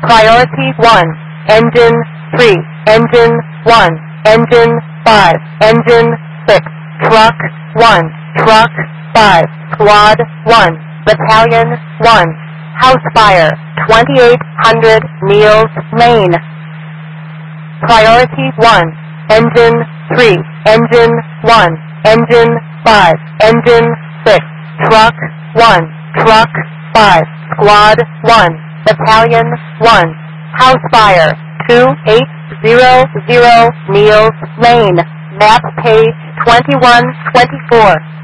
Priority 1, Engine 3, Engine 1, Engine 5, Engine 6, Truck 1, Truck 5, Squad 1, Battalion 1, House Fire, 2800 Niels Lane. Priority 1, Engine 3, Engine 1, Engine 5, Engine 6, Truck 1, Truck 5, Squad 1, Battalion 1, House Fire, 2800 Niels Lane, map page 2124.